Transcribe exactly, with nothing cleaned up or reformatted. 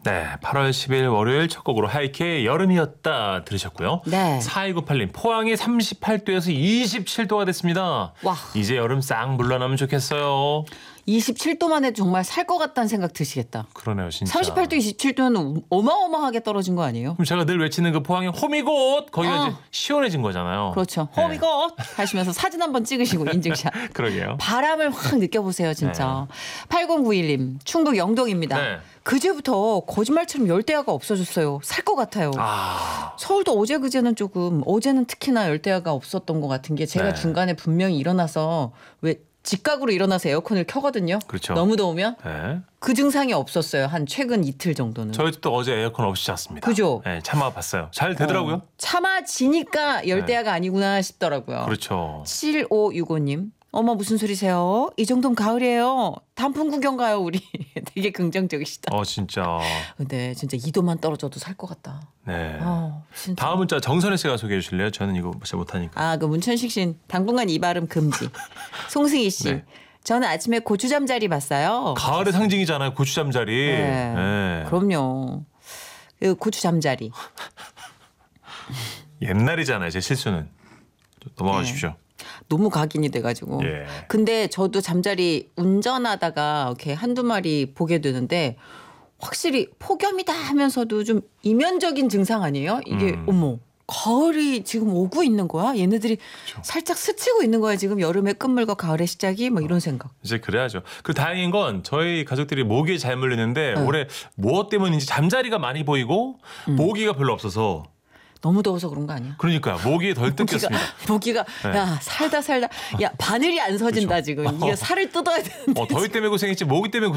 네, 팔월 십일 월요일 첫 곡으로 하이케의 여름이었다 들으셨고요. 네. 사이구팔 님, 포항이 삼십팔 도에서 이십칠 도가 됐습니다. 와. 이제 여름 싹 물러나면 좋겠어요. 이십칠 도만 해도 정말 살 것 같다는 생각 드시겠다. 그러네요, 진짜. 삼십팔 도, 이십칠 도는 어마어마하게 떨어진 거 아니에요? 그럼 제가 늘 외치는 그 포항의 홈이곳 거기가 어. 이제 시원해진 거잖아요. 그렇죠. 네. 홈이고 하시면서 사진 한번 찍으시고 인증샷. 그러게요. 바람을 확 느껴보세요, 진짜. 팔공구일 님, 충북 영동입니다. 네. 그제부터 거짓말처럼 열대야가 없어졌어요. 살 것 같아요. 아, 서울도 어제 그제는 조금, 어제는 특히나 열대야가 없었던 것 같은 게 제가 네. 중간에 분명히 일어나서 왜 직각으로 일어나서 에어컨을 켜거든요. 그렇죠. 너무 더우면 네. 그 증상이 없었어요. 한 최근 이틀 정도는. 저희 집도 어제 에어컨 없이 잤습니다. 그죠? 네, 참아봤어요. 잘 되더라고요. 어, 참아지니까 열대야가 아니구나 싶더라고요. 그렇죠. 칠오육오 님. 어머 무슨 소리세요? 이 정도면 가을이에요. 단풍 구경 가요 우리. 되게 긍정적이시다. 어, 진짜. 근데 진짜 이 도만 떨어져도 살 것 같다. 네. 어, 진짜. 다음 문자 정선혜 씨가 소개해 주실래요? 저는 이거 잘 못하니까. 아, 그 문천식 씨 당분간 이 발음 금지. 송승희 씨. 네. 저는 아침에 고추 잠자리 봤어요. 가을의 상징이잖아요. 고추 잠자리. 네. 네. 그럼요. 그 고추 잠자리. 옛날이잖아요. 제 실수는. 좀 넘어가십시오. 너무 각인이 돼가지고. 예. 근데 저도 잠자리 운전하다가 이렇게 한두 마리 보게 되는데 확실히 폭염이다 하면서도 좀 이면적인 증상 아니에요? 이게 음. 어머 가을이 지금 오고 있는 거야? 얘네들이 그렇죠. 살짝 스치고 있는 거야 지금 여름의 끝물과 가을의 시작이 뭐 이런 생각. 이제 그래야죠. 그리고 다행인 건 저희 가족들이 모기에 잘 물리는데 네. 올해 무엇 때문인지 잠자리가 많이 보이고 음. 모기가 별로 없어서 너무 더워서 그런 거 아니야? 그러니까 모기에 덜 뜯겼습니다. 모기가 네. 야 살다 살다 야 바늘이 안 서진다 그렇죠. 지금 이게 살을 뜯어야 되는데. 어, 더위 때문에 고생했지 모기 때문에